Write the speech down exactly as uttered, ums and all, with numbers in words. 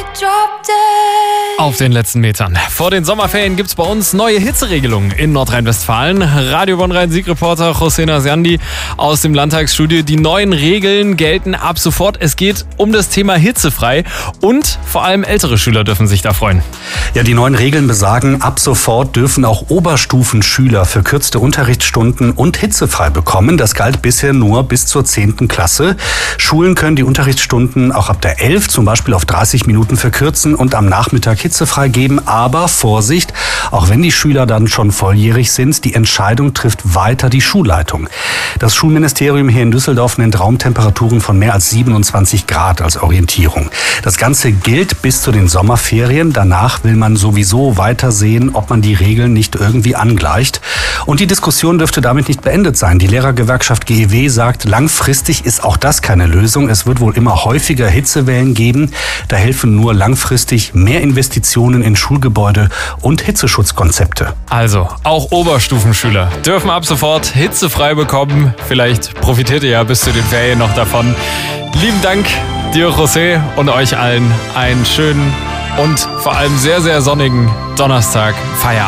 Auf den letzten Metern. Vor den Sommerferien gibt es bei uns neue Hitzeregelungen in Nordrhein-Westfalen. Radio Bonn Rhein-Sieg-Reporter José Nasiandi aus dem Landtagsstudio. Die neuen Regeln gelten ab sofort. Es geht um das Thema hitzefrei und vor allem ältere Schüler dürfen sich da freuen. Ja, die neuen Regeln besagen, ab sofort dürfen auch Oberstufenschüler verkürzte Unterrichtsstunden und hitzefrei bekommen. Das galt bisher nur bis zur zehnten Klasse. Schulen können die Unterrichtsstunden auch ab der elf zum Beispiel auf dreißig Minuten verkürzen und am Nachmittag hitzefrei geben. Aber Vorsicht, auch wenn die Schüler dann schon volljährig sind, die Entscheidung trifft weiter die Schulleitung. Das Schulministerium hier in Düsseldorf nennt Raumtemperaturen von mehr als siebenundzwanzig Grad als Orientierung. Das Ganze gilt bis zu den Sommerferien. Danach will man sowieso weiter sehen, ob man die Regeln nicht irgendwie angleicht. Und die Diskussion dürfte damit nicht beendet sein. Die Lehrergewerkschaft G E W sagt, langfristig ist auch das keine Lösung. Es wird wohl immer häufiger Hitzewellen geben. Da helfen nur langfristig mehr Investitionen in Schulgebäude und Hitzeschutzkonzepte. Also, auch Oberstufenschüler dürfen ab sofort hitzefrei bekommen. Vielleicht profitiert ihr ja bis zu den Ferien noch davon. Lieben Dank dir, José, und euch allen einen schönen und vor allem sehr, sehr sonnigen Donnerstag Feierabend.